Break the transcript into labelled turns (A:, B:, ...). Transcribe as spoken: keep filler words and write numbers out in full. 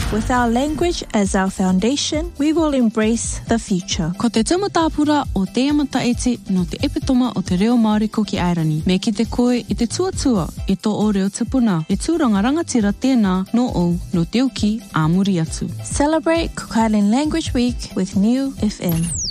A: With our language as our foundation, we will embrace the future.
B: Ko te taumatapura o te amataiti no te epitoma o te reo Māori ko ki Airani. Me ki te koe i te tuatua i tō o reo tupuna. E tūranga rangatira tēnā no o no te uki a muri atu.
A: Celebrate Cook Island Language Week with New F M.